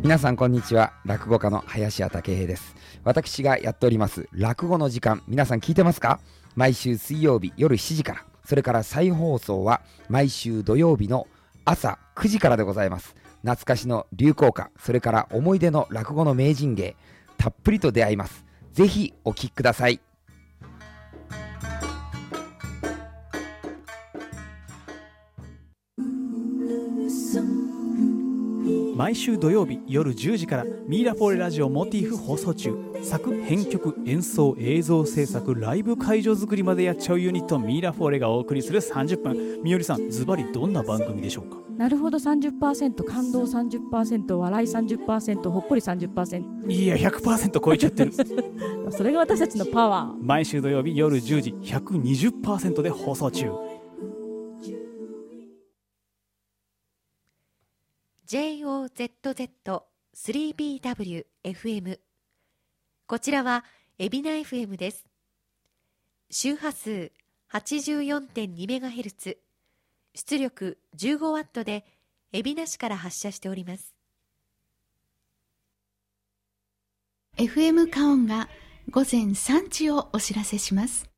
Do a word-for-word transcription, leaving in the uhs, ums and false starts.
皆さんこんにちは。落語家の林家たけ平です。私がやっております落語の時間、皆さん聞いてますか？毎週水曜日夜しちじから、それから再放送は毎週土曜日の朝くじからでございます。懐かしの流行歌、それから思い出の落語の名人芸、たっぷりと出会います。ぜひお聞きください。 毎週土曜日夜じゅうじからミイラフォーレラジオモチーフ放送中。作、編曲、演奏、映像制作、ライブ会場作りまでやっちゃうユニットミイラフォーレがお送りするさんじゅっぷん。みよりさん、ズバリどんな番組でしょうか？ なるほど さんじゅっパーセント、 感動 さんじゅっパーセント、 笑い さんじゅっパーセント、 ほっこり さんじゅっパーセント。 いや ひゃくパーセント 超えちゃってるそれが私たちのパワー。 毎週土曜日夜じゅうじ ひゃくにじゅっパーセント で放送中。 ジェイオーゼットゼットスリービーダブリューエフエム、 こちらは海老名 エフエム です。周波数 はちじゅうよんてんにメガヘルツ、 出力 じゅうごワット で海老名市から発射しております。 エフエム カオンが午前さんじをお知らせします。